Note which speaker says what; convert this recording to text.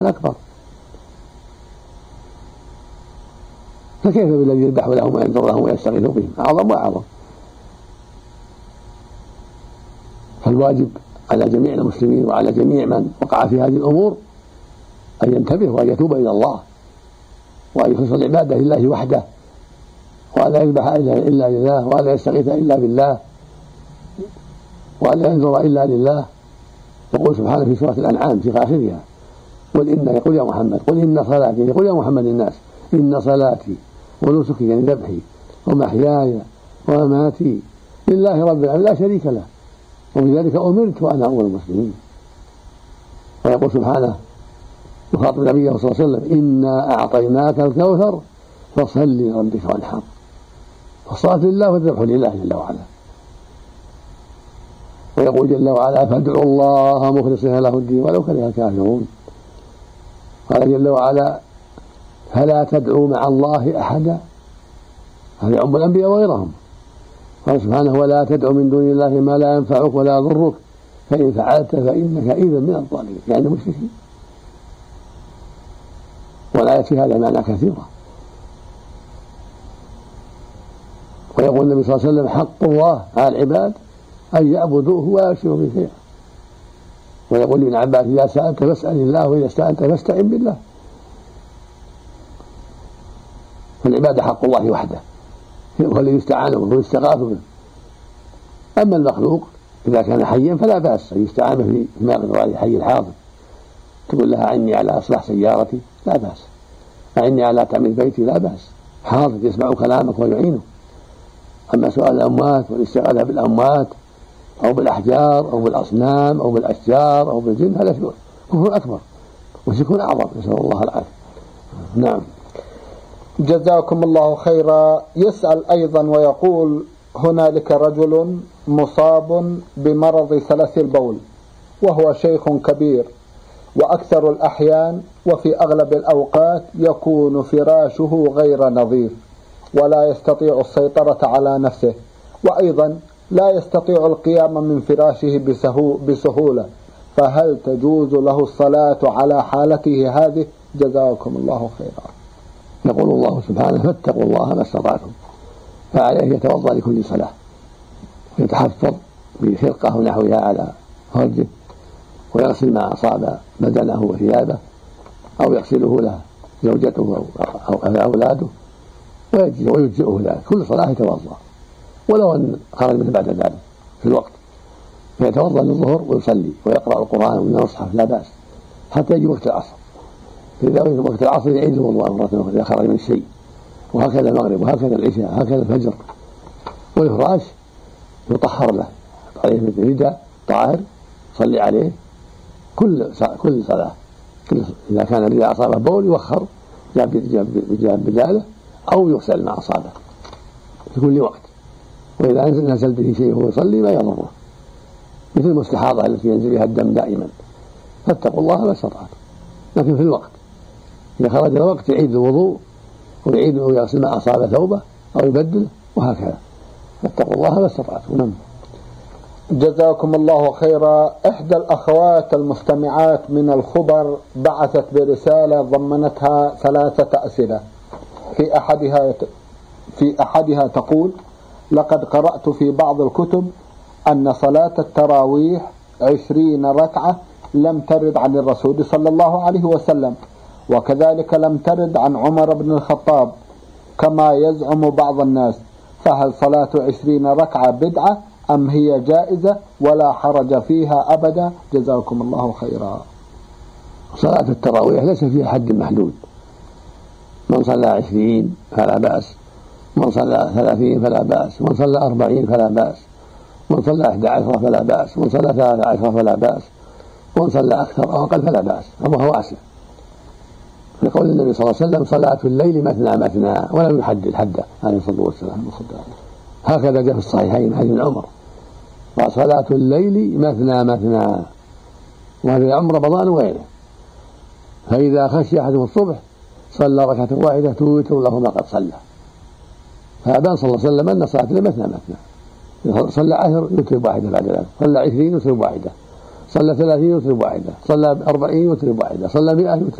Speaker 1: الأكبر، فكيف بالذي يذبح لهم وينذر لهم ويستغيث بهم؟ أعظم وأعظم. فالواجب على جميع المسلمين وعلى جميع من وقع في هذه الأمور أن ينتبه وأن يتوب إلى الله، وأن يخلص العبادة لله وحده، وأن لا يذبح إلا لله، وأن لا يستغيث إلا بالله، وأن لا ينذر إلا لله. يقول سبحانه في سورة الأنعام في آخرها: يقول يا محمد قل إن صلاتي، يقول يا محمد الناس: إن صلاتي ونسكي يعني ذبحي ومحياي ومماتي لله رب العالمين لا شريك له وبذلك أمرت وأنا أول المسلمين. ويقول سبحانه يخاطب نبيه صلى الله عليه وسلم: إنا أعطيناك الكوثر فصل لربك وانحر. فالصلاة لله والذبح لله جل وعلا. ويقول جل وعلا: فادعوا الله مخلصين له الدين ولو كره الكافرون. قال جل وعلا: فلا تدعوا مع الله أحدا. هذا يعم الأنبياء وغيرهم. قال سبحانه: ولا تدعوا من دون الله ما لا ينفعك ولا يضرك فإن فعلت فإنك إذا من الظالمين، يعني المشركين. والآية في هذا معنى كثيرة. ويقول النبي صلى الله عليه وسلم: حق الله على العباد أن يعبدوه ولا يشركوا به شيئا. ويقول ابن عباس: إذا سألت فاسأل الله وإذا استعنت فاستعن بالله. فالعبادة حق الله وحده، هو الذي يستعان به ويستغاث به. أما المخلوق إذا كان حيا فلا بأس أن يستعان به فيما غير حي الحاضر. تقول لها: أعني على إصلاح سيارتي، لا بأس. أعني على تعمير بيتي، لا بأس. حاضر يسمع كلامك ويعينه. أما سؤال الأموات والاستغاثة بالأموات أو بالأحجار أو بالأصنام أو بالأشجار أو بالجن هذا كفر أكبر وشرك أعظم، نسأل الله العافية. نعم.
Speaker 2: جزاكم الله خيرا. يسأل أيضا ويقول: هنالك رجل مصاب بمرض سلس البول وهو شيخ كبير، وأكثر الأحيان وفي أغلب الأوقات يكون فراشه غير نظيف ولا يستطيع السيطرة على نفسه، وأيضا لا يستطيع القيام من فراشه بسهولة، فهل تجوز له الصلاة على حالته هذه؟ جزاكم الله خيرا.
Speaker 1: يقول الله سبحانه: فاتقوا الله ما استطعتم. فعليه يتوضأ لكل صلاة ويتحفظ بخرقة ونحوها على فرجه، ويغسل ما أصاب بدنه وثيابه أو يغسله له زوجته أو أولاده، ويجزئه ذلك. كل صلاة يتوضأ ولو أن خرج من بعد ذلك في الوقت، فيتوضأ للظهر ويصلي ويقرأ القرآن ومن المصحف لا بأس حتى يجي وقت العصر. فإذا وقت العصر يعيد الوضوء مرة أخرى إذا خرج من الشيء، وهكذا المغرب وهكذا العشاء هكذا الفجر. والفراش يطهر له، عليه مثل رداء طاهر صلي عليه كل صلاة. إذا كان الرداء أصابه بول يوخر جاب بداله أو يغسل ما أصابه في كل وقت. وإذا نزل به شيء وهو يصلي ما يضره، مثل المستحاضة التي ينزل بها الدم دائما. فاتقوا الله ما استطعتم، لكن في الوقت إذا خرج الوقت يعيد الوضوء ويعيد ويغسل ما أصاب ثوبه أو يبدله وهكذا. فاتقوا الله ما استطعتم.
Speaker 2: جزاكم الله خيرا. إحدى الأخوات المستمعات من الخبر بعثت برسالة ضمنتها 3 أسئلة. في أحدها تقول: لقد قرأت في بعض الكتب أن صلاة التراويح 20 ركعة لم ترد عن الرسول صلى الله عليه وسلم، وكذلك لم ترد عن عمر بن الخطاب كما يزعم بعض الناس، فهل صلاة 20 ركعة بدعة أم هي جائزة ولا حرج فيها أبدا؟ جزاكم الله خيرا.
Speaker 1: صلاة التراويح ليس فيها حد محدود، من صلى 20 فلا بأس، من صلى 30 فلا بأس، من صلى 40 فلا بأس، من صلى 11 فلا بأس، من صلى 13 فلا بأس، ومن صلى أكثر أو أقل فلا بأس. الله واسع. لقول النبي صلى الله عليه وسلم: صلاة الليل مثنى مثنى، ولم يحدد حده عليه الصلاة والسلام. هكذا جاء في الصحيحين حديث عمر: وصلاة الليل مثنى مثنى، وهذا يعم رمضان وغيره. فإذا خشي أحدهم الصبح صلى ركعة واحدة توتر له ما قد صلى. فأبان صلى الله عليه وسلم أن صلاة الليل مثنى مثنى، صلى 10 يوتر واحدة، بعد ذلك صلى 20 يوتر واحدة، صلى 30 يوتر بواحدة، صلى 40 يوتر بواحدة، صلى 100 يوتر